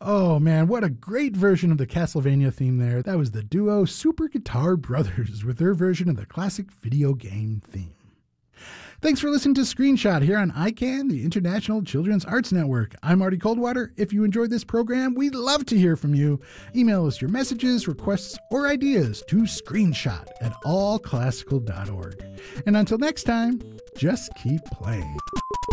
Oh man, what a great version of the Castlevania theme there. That was the duo Super Guitar Brothers with their version of the classic video game theme. Thanks for listening to Screenshot here on ICANN, the International Children's Arts Network. I'm Marty Coldwater. If you enjoyed this program, we'd love to hear from you. Email us your messages, requests, or ideas to screenshot@allclassical.org. And until next time, just keep playing.